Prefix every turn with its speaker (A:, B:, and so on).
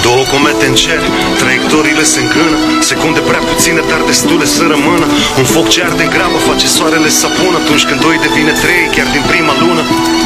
A: Două comete în cer, traiectoriile se încână, secunde prea puține, dar destule să rămână. Un foc ce arde grabă face soarele să apună, atunci când doi devine trei chiar din prima lună.